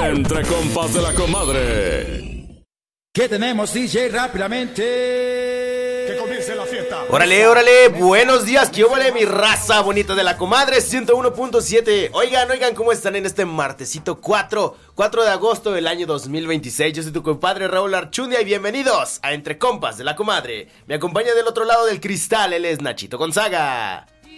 Entre compas de la comadre. ¿Qué tenemos, DJ? Rápidamente. Que comience la fiesta. Órale, órale, buenos días, ¿qué hubo, mi raza bonita de la comadre 101.7? Oigan, ¿cómo están en este martesito 4 de agosto del año 2026? Yo soy tu compadre Raúl Archundia y bienvenidos a Entre Compas de la Comadre. Me acompaña del otro lado del cristal, él es Nachito Gonzaga.